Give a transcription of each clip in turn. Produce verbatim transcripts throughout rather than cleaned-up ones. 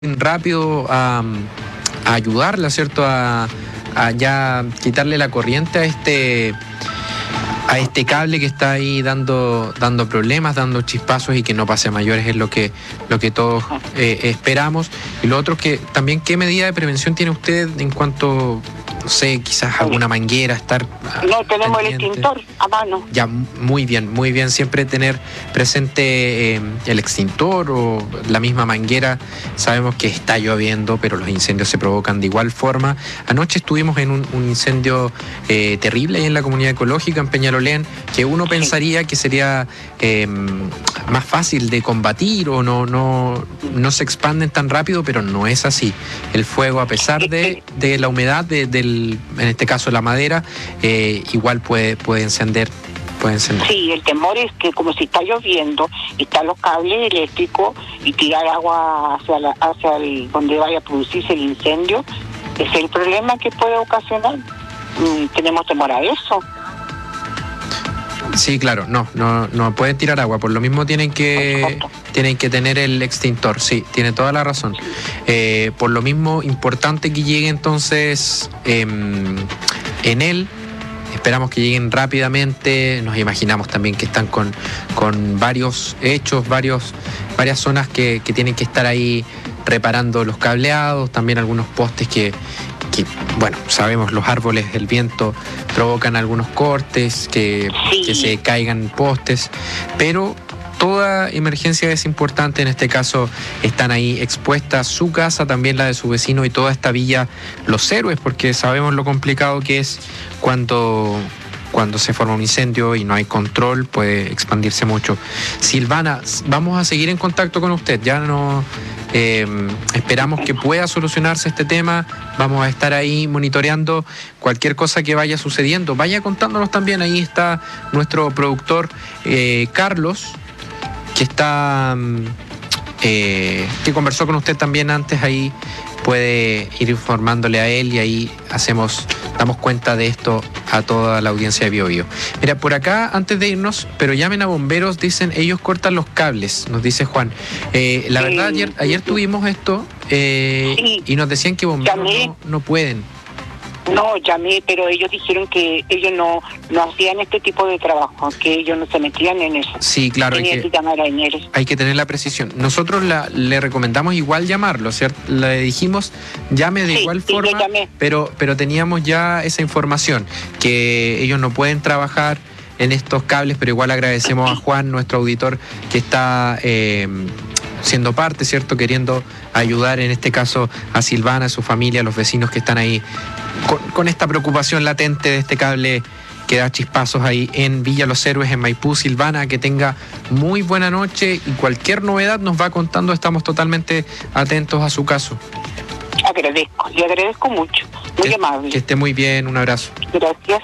rápido a, a ayudarla, ¿cierto? A, a ya quitarle la corriente a este a este cable que está ahí dando dando problemas, dando chispazos y que no pase a mayores, es lo que lo que todos eh, esperamos. Y lo otro que también, ¿qué medida de prevención tiene usted en cuanto, no sé, quizás alguna manguera, estar... No, tenemos pendiente. El extintor a mano. Ya, muy bien, muy bien. Siempre tener presente eh, el extintor o la misma manguera. Sabemos que está lloviendo, pero los incendios se provocan de igual forma. Anoche estuvimos en un, un incendio eh, terrible ahí en la comunidad ecológica, en Peñalolén, que uno pensaría que sería eh, más fácil de combatir o no, no, no se expanden tan rápido, pero no es así. El fuego, a pesar de, de la humedad de, del en este caso la madera, eh, igual puede, puede encender, puede encender. Sí, el temor es que como si está lloviendo, están los cables eléctricos y tirar agua hacia, la, hacia el, donde vaya a producirse el incendio, es el problema que puede ocasionar. Mm, tenemos temor a eso. Sí, claro, no, no, no pueden tirar agua, por lo mismo tienen que tienen que tener el extintor, sí, tiene toda la razón. Eh, por lo mismo, importante que llegue entonces eh, en él. Esperamos que lleguen rápidamente. Nos imaginamos también que están con, con varios hechos, varios, varias zonas que, que tienen que estar ahí reparando los cableados, también algunos postes que, que, bueno, sabemos, los árboles, el viento provocan algunos cortes, que, sí. que se caigan postes, pero toda emergencia es importante. En este caso están ahí expuestas su casa, también la de su vecino y toda esta villa Los Héroes, porque sabemos lo complicado que es cuando, cuando se forma un incendio y no hay control, puede expandirse mucho. Silvana, vamos a seguir en contacto con usted, ya no... Eh, esperamos que pueda solucionarse este tema. Vamos a estar ahí monitoreando cualquier cosa que vaya sucediendo. Vaya contándonos también. Ahí está nuestro productor eh, Carlos, que está eh, que conversó con usted también antes. Ahí puede ir informándole a él y ahí hacemos damos cuenta de esto a toda la audiencia de Bio Bio. Mira, por acá, antes de irnos, pero llamen a bomberos, dicen, ellos cortan los cables, nos dice Juan. Eh, la sí, verdad, ayer, ayer sí, tuvimos esto eh, sí. y nos decían que bomberos no, no pueden. No, llamé, pero ellos dijeron que ellos no, no hacían este tipo de trabajo, que ellos no se metían en eso. Sí, claro, hay que, que hay que tener la precisión. Nosotros la, le recomendamos igual llamarlo, ¿cierto? Le dijimos, llame de sí, igual sí, forma, pero, pero teníamos ya esa información, que ellos no pueden trabajar en estos cables, pero igual agradecemos a Juan, nuestro auditor, que está... Eh, siendo parte, ¿cierto? Queriendo ayudar en este caso a Silvana, a su familia, a los vecinos que están ahí con, con esta preocupación latente de este cable que da chispazos ahí en Villa Los Héroes, en Maipú. Silvana, que tenga muy buena noche y cualquier novedad nos va contando, estamos totalmente atentos a su caso. Agradezco, le agradezco mucho, muy que, amable. Que esté muy bien, un abrazo. Gracias.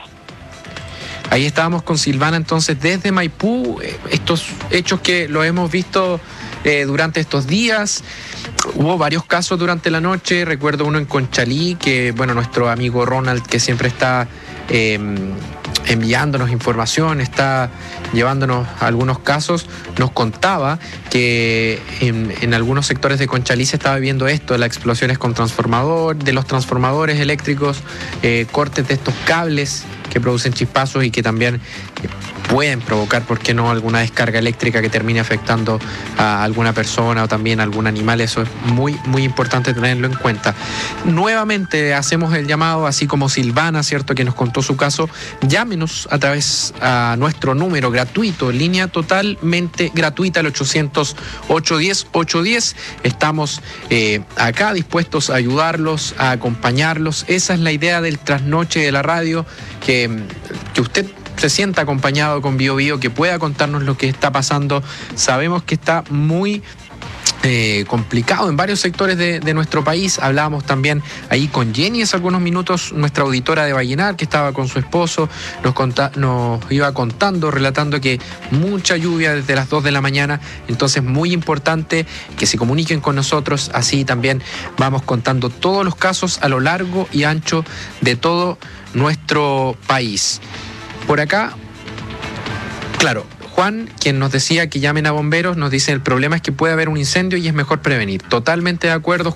Ahí estábamos con Silvana entonces desde Maipú, estos hechos que lo hemos visto eh, durante estos días. Hubo varios casos durante la noche, recuerdo uno en Conchalí, que bueno, nuestro amigo Ronald, que siempre está eh, enviándonos información, está llevándonos algunos casos, nos contaba que en, en algunos sectores de Conchalí se estaba viendo esto, las explosiones con transformador, de los transformadores eléctricos, eh, cortes de estos cables que producen chispazos y que también pueden provocar, ¿por qué no?, alguna descarga eléctrica que termine afectando a alguna persona o también a algún animal. Eso es muy, muy importante tenerlo en cuenta. Nuevamente hacemos el llamado, así como Silvana, ¿cierto?, que nos contó su caso. Llámenos a través a nuestro número gratuito, línea totalmente gratuita, el ochocientos, ochocientos diez, ochocientos diez. Estamos eh, acá dispuestos a ayudarlos, a acompañarlos. Esa es la idea del trasnoche de la radio, que, que usted se sienta acompañado con Bio Bio, que pueda contarnos lo que está pasando. Sabemos que está muy eh, complicado en varios sectores de, de nuestro país. Hablábamos también ahí con Jenny hace algunos minutos, nuestra auditora de Vallenar, que estaba con su esposo, nos, conta, nos iba contando, relatando que mucha lluvia desde las dos de la mañana. Entonces, muy importante que se comuniquen con nosotros, así también vamos contando todos los casos a lo largo y ancho de todo nuestro país. Por acá, claro, Juan, quien nos decía que llamen a bomberos, nos dice el problema es que puede haber un incendio y es mejor prevenir. Totalmente de acuerdo,